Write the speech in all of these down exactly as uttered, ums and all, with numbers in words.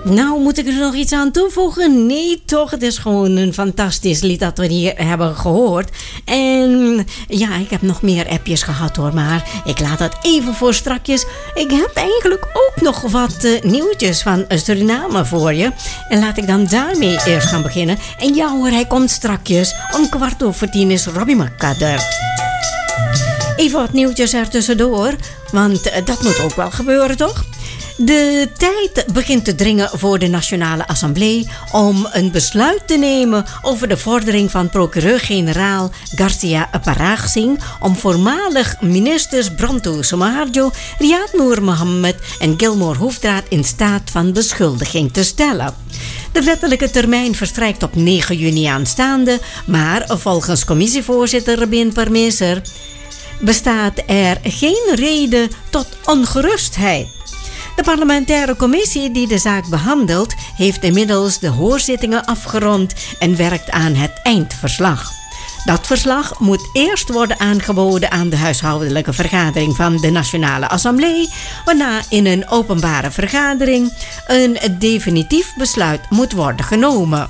Nou, moet ik er nog iets aan toevoegen? Nee, toch? Het is gewoon een fantastisch lied dat we hier hebben gehoord. En ja, ik heb nog meer appjes gehad hoor, maar ik laat dat even voor strakjes. Ik heb eigenlijk ook nog wat uh, nieuwtjes van Suriname voor je. En laat ik dan daarmee eerst gaan beginnen. En ja hoor, hij komt strakjes. Om kwart over tien is Robbie McCudder. Even wat nieuwtjes er tussendoor, want uh, dat moet ook wel gebeuren, toch? De tijd begint te dringen voor de Nationale Assemblée om een besluit te nemen over de vordering van procureur-generaal Garcia Paragsin om voormalig ministers Bronto Somarjo, Riyad Noor Mohammed en Gilmore Hoefdraad in staat van beschuldiging te stellen. De wettelijke termijn verstrijkt op negen juni aanstaande, maar volgens commissievoorzitter Rabin Parmeser bestaat er geen reden tot ongerustheid. De parlementaire commissie die de zaak behandelt heeft inmiddels de hoorzittingen afgerond en werkt aan het eindverslag. Dat verslag moet eerst worden aangeboden aan de huishoudelijke vergadering van de Nationale Assemblée, waarna in een openbare vergadering een definitief besluit moet worden genomen.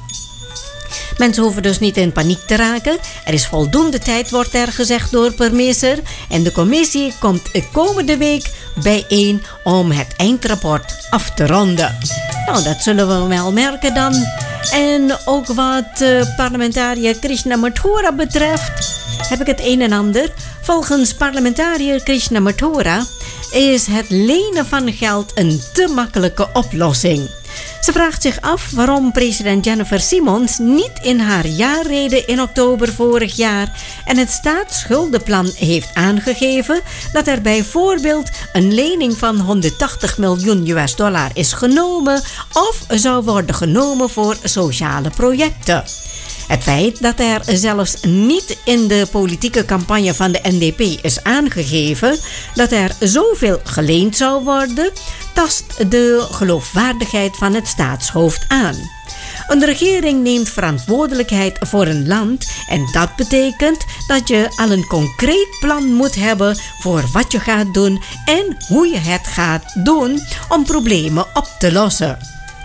Mensen hoeven dus niet in paniek te raken. Er is voldoende tijd, wordt er gezegd door Parmeser. En de commissie komt de komende week bijeen om het eindrapport af te ronden. Nou, dat zullen we wel merken dan. En ook wat uh, parlementariër Krishna Mathura betreft, heb ik het een en ander. Volgens parlementariër Krishna Mathura is het lenen van geld een te makkelijke oplossing. Ze vraagt zich af waarom president Jennifer Simons niet in haar jaarrede in oktober vorig jaar en het staatsschuldenplan heeft aangegeven dat er bijvoorbeeld een lening van honderdtachtig miljoen U S dollar is genomen of zou worden genomen voor sociale projecten. Het feit dat er zelfs niet in de politieke campagne van de N D P is aangegeven dat er zoveel geleend zou worden, tast de geloofwaardigheid van het staatshoofd aan. Een regering neemt verantwoordelijkheid voor een land en dat betekent dat je al een concreet plan moet hebben voor wat je gaat doen en hoe je het gaat doen om problemen op te lossen.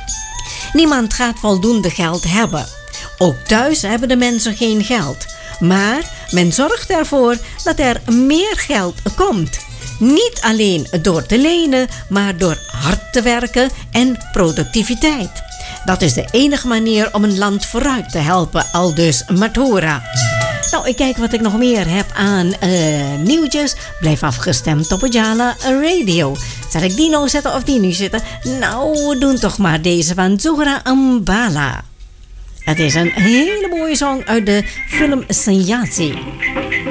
Niemand gaat voldoende geld hebben. Ook thuis hebben de mensen geen geld. Maar men zorgt ervoor dat er meer geld komt. Niet alleen door te lenen, maar door hard te werken en productiviteit. Dat is de enige manier om een land vooruit te helpen, aldus Mathura. Nou, ik kijk wat ik nog meer heb aan uh, nieuwtjes. Blijf afgestemd op Ojala Radio. Zal ik die nou zetten of die nu zitten? Nou, we doen toch maar deze van Zuhra Ambala. Het is een hele mooie song uit de film Senjati.